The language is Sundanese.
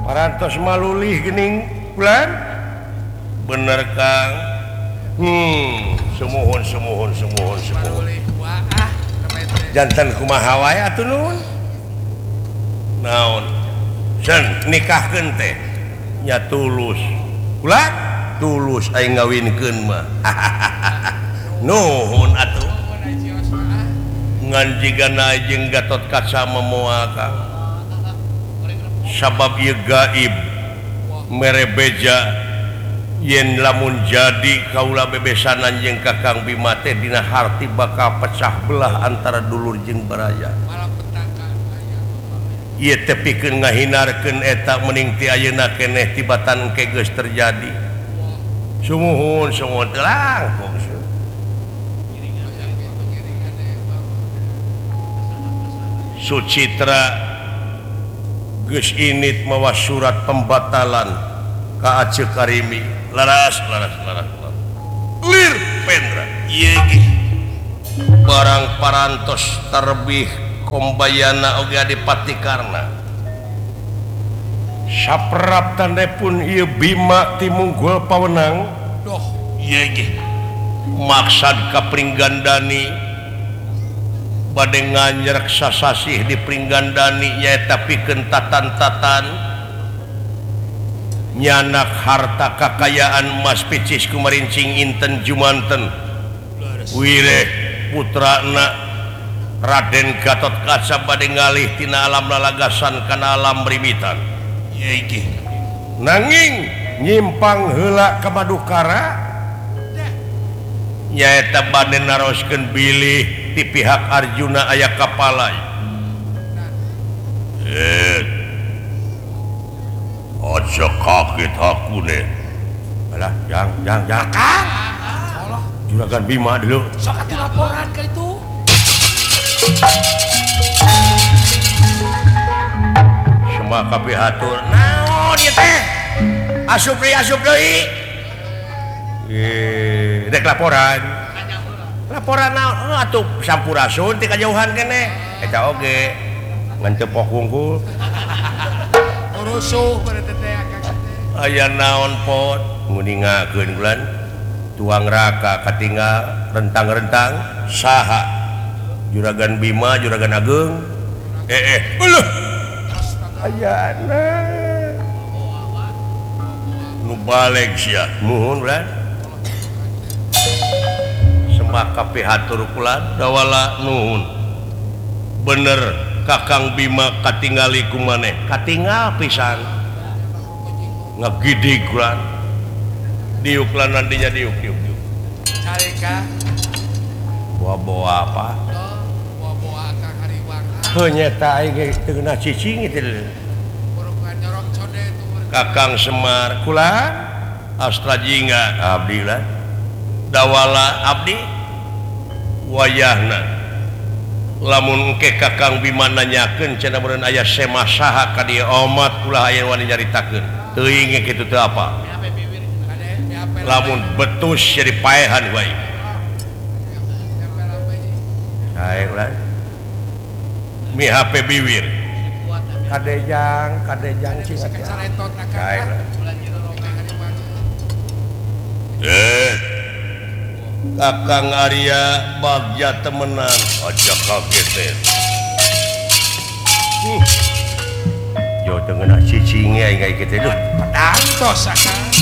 parantos malulih gening bulan bener Kang semuhun jantan kumaha wae atuh nuhun naon sen nikahkeun teh nya tulus bulan tulus aing ngawinkeun mah nuhun atuh ngan jigana jeung Gatot Kaca memoal Kang sabab ieu gaib mere beja yen lamun jadi kaula bebesanan jeung Kakang Bima teh dina harti bakal pecah belah antara dulur jeung baraya ieu teh pikeun ngahinarkeun eta mending ti ayeuna keneh tibatan engke geus terjadi sumuhun teu langkung Sucitra geus init mawa surat pembatalan ka Aceh Karimi laras lir pendra ieu ge barang parantos terbih kombayana oge adipati karna saprap tandepun ieu Bima ti munggul pawenang doh ieu ge maksad ka Pringgandani bade nganjrek sasasih di Pringgandani nyaeta pikeun tatan-tatan nyanak harta kakayaan Mas Picis kumarincing inten jumanten wireh putrana Raden Gatot Kaca bade ngalih tina alam lalagasan kana alam brimitan iki nanging nyimpang heula ka Madukara nyaeta bade naroskeun bilih di pihak Arjuna aya kapalai aja kaget aku nih alah jangan Kang Juragan Bima dulu sok atuh laporan ka itu semua kabeh hatur naon ieu teh asup deui dek laporan naon atuh sampurasun ti kajauhan keneh eta oge ngan teu poh hungkul rusuh pada teteh aya naon pot nguningakeun bulan tuang raka katinggal rentang-rentang saha Juragan Bima Juragan Agung uleuh ayana nu baleg sia nuhun bulan kabeh hatur kula dawala nuhun bener Kakang Bima katingali kumaneh katingal pisan ngagidig kulan diuk lanan dinya diuk careka bawa apa bawa Kang Hariwang heuh nyata aing ge teu geuna cicing teh Kakang Semar kula Astra Jingga abdi lah dawala abdi wayahna lamun engke Kakang Bima nanyakeun cenah meureun aya semah saha ka dieu omat ulah aya wani nyaritakeun teuing kitu teu apa lamun betus jadi paehan wae sae ulah mi HP biwir kadejang cing sae Kakang Arya Bagja temenan aja kaget jo teu ngeuna cicing aing kitu duh padantos akang